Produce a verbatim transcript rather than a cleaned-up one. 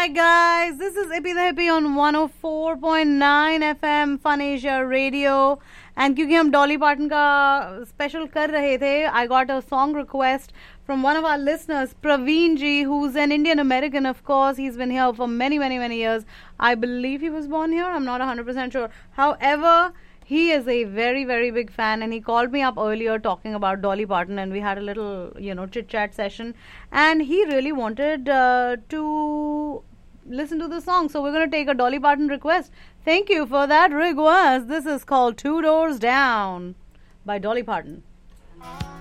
right, guys. This is Ippy the Hippie on one oh four point nine F M Fun Asia Radio. And क्योंकि हम Dolly pattern का special कर रहे थे, I got a song request from one of our listeners, Praveen ji, who's an Indian American, of course. He's been here for many, many, many years. I believe he was born here. I'm not one hundred percent sure. However, he is a very, very big fan, and he called me up earlier talking about Dolly Parton, and we had a little, you know, chit-chat session, and he really wanted uh, to listen to the song, so we're going to take a Dolly Parton request. Thank you for that request. This is called Two Doors Down by Dolly Parton.